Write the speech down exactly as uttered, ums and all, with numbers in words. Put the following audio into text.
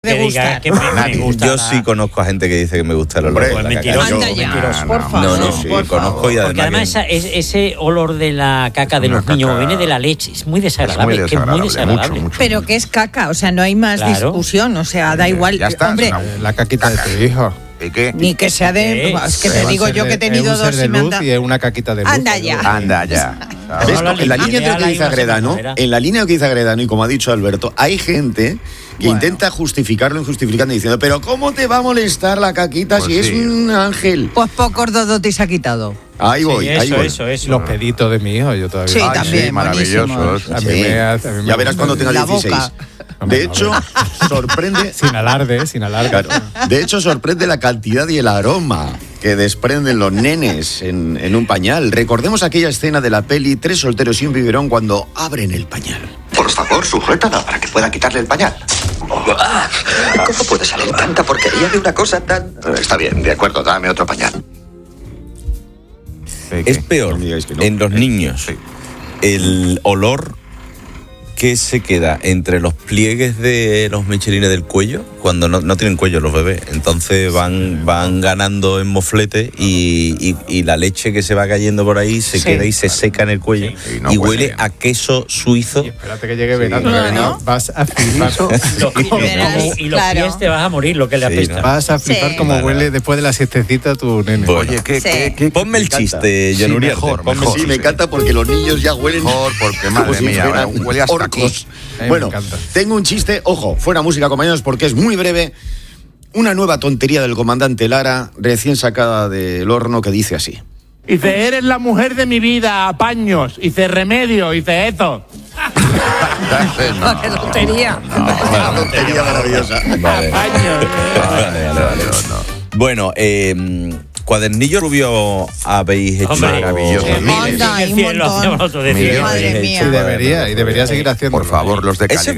de que diga gustar. que me, me gusta. Yo la- sí conozco a gente que dice que me gusta el olor Pues de la mentiroso, caca. Anda ya, mentiroso. por favor. No, no, sí, por conozco favor. y además Porque además que- esa- es- ese olor de la caca de Una los niños caca- viene de la leche. Es muy desagradable. Es muy que es muy desagradable, desagradable. mucho, mucho. Pero que es caca, o sea, no hay más Claro. discusión, o sea, da igual. Ya está, Hombre, es una- La caquita de tu hijo. ¿Y qué? ni que sea de... ¿Qué? Es que Es te un digo ser yo de- que he tenido es un dos ser de y me han luz dado... y es una caquita de luz. Anda ya. Anda ya. ¿Ves? No, En la línea de lo que hay dice una Agredano, semana, en la línea de lo que dice Agredano y como ha dicho Alberto, hay gente que Bueno. intenta justificarlo injustificando diciendo, pero ¿cómo te va a molestar la caquita Pues si sí. es un ángel? Pues pocos dodotis ha quitado. Ahí voy, Sí, ahí eso, voy. eso, eso. Los peditos de mi hijo, yo todavía. Sí, Ay, también, sí, maravillosos. A mí Sí. me hace- a mí me Ya verás gusta. cuando tenga La dieciséis. boca. De hecho, sorprende... Sin alarde, sin alarde. Claro. De hecho, sorprende la cantidad y el aroma que desprenden los nenes en, en un pañal. Recordemos aquella escena de la peli Tres solteros y un biberón cuando abren el pañal. Por favor, sujétala para que pueda quitarle el pañal. ¿Cómo puede salir tanta porquería de una cosa tan...? Está bien, de acuerdo, dame otro pañal. Sí, Es que- peor No me digáis que no. en los niños Sí. el olor que se queda entre los pliegues de los michelines del cuello, cuando no, no tienen cuello los bebés, entonces van, van ganando en moflete y, y, y la leche que se va cayendo por ahí se Sí. queda y se seca en el cuello Sí, y no y huele huele bien. a queso suizo. Y espérate que llegue verano. No, que ¿no? Vas a flipar. Los- y, los- Verás, y los claro. pies te vas a morir, lo que le Sí, apesta. ¿no? Vas a flipar Sí. como Vale, huele vale. después de la siestecita tu nene. Bueno. Oye, ¿qué, Sí. qué, qué- Ponme el me encanta. chiste, Sí, John Uriarte. mejor, ponme el mejor. Sí, me chiste. encanta porque los niños ya huelen Mejor, porque, como madre si mía, fueran huele hasta orcos. A mí me Bueno, encanta. tengo un chiste, ojo, fuera música, compañeros, porque es muy breve. Una nueva tontería del comandante Lara, recién sacada del horno, que dice así. Dice, eres la mujer de mi vida, apaños. Dice, remedio. Dice, eso. No, ¡Qué tontería! Una tontería maravillosa. Vale. Apaños. Vale, vale, vale. Bueno, eh, cuadernillo rubio habéis hecho. Hombre, maravilloso. Qué Miles. onda, hay Sí, un que lo montón. hacíamos nosotros de Miles. cine. Madre Habéis mía. hecho Y debería, y debería seguir haciendo. Por favor, los de Ese calidad.